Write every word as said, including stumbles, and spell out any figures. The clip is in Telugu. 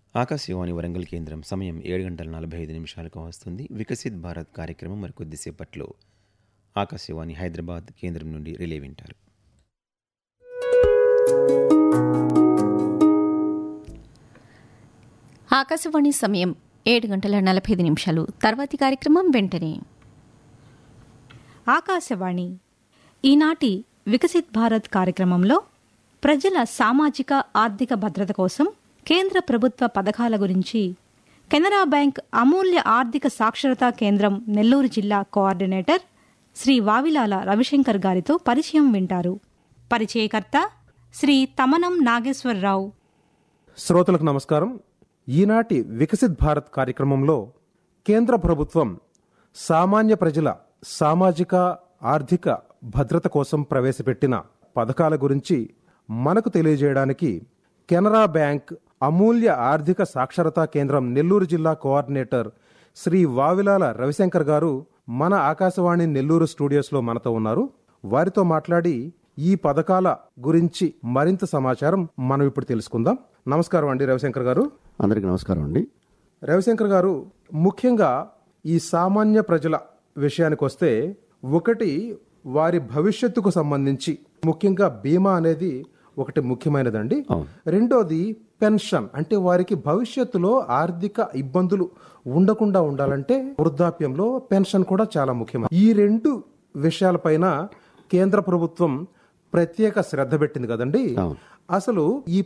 ఆకాశవాణి వరంగల్ కేంద్రం సమయం ఏడు గంటల నలభై ఐదు నిమిషాలకు వస్తుంది. వికసిత్ భారత్ కార్యక్రమం మరి కొద్దిసేపట్లో ఆకాశవాణి హైదరాబాద్ కేంద్రం నుండి రిలే వింటారు. ఆకాశవాణి సమయం ఏడు గంటల నలభై ఐదు నిమిషాలు. తర్వాతి కార్యక్రమం వెంటనే. ఆకాశవాణి ఈనాటి వికసిత్ భారత్ కార్యక్రమంలో ప్రజల సామాజిక ఆర్థిక భద్రత కోసం కేంద్ర ప్రభుత్వ పథకాల గురించి కెనరా బ్యాంక్ అమూల్య ఆర్థిక సాక్షరతా కేంద్రం నెల్లూరు జిల్లా కోఆర్డినేటర్ శ్రీ వావిలాల రవిశంకర్ గారితో పరిచయం వింటారు. పరిచయకర్త శ్రీ తమనం నాగేశ్వరరావు. శ్రోతలకు నమస్కారం. ఈనాటి వికసిత్ భారత్ కార్యక్రమంలో కేంద్ర ప్రభుత్వం సామాన్య ప్రజల సామాజిక ఆర్థిక భద్రత కోసం ప్రవేశపెట్టిన పథకాల గురించి మనకు తెలియజేయడానికి కెనరా బ్యాంక్ అమూల్య ఆర్థిక సాక్షరతా కేంద్రం నెల్లూరు జిల్లా కోఆర్డినేటర్ శ్రీ వావిలాల రవిశంకర్ గారు మన ఆకాశవాణి నెల్లూరు స్టూడియోస్లో మనతో ఉన్నారు. వారితో మాట్లాడి ఈ పథకాల గురించి మరింత సమాచారం మనం ఇప్పుడు తెలుసుకుందాం. నమస్కారం అండి రవిశంకర్ గారు. అందరికీ నమస్కారం అండి. రవిశంకర్ గారు, ముఖ్యంగా ఈ సామాన్య ప్రజల విషయానికి వస్తే, ఒకటి వారి భవిష్యత్తుకు సంబంధించి ముఖ్యంగా బీమా అనేది ఒకటి ముఖ్యమైనదండి. రెండోది పెన్షన్, అంటే వారికి భవిష్యత్తులో ఆర్థిక ఇబ్బందులు ఉండకుండా ఉండాలంటే వృద్ధాప్యంలో పెన్షన్ కూడా చాలా ముఖ్యమైన. ఈ రెండు విషయాలపైన కేంద్ర ప్రభుత్వం ప్రత్యేక శ్రద్ధ పెట్టింది కదండి. అసలు ఈ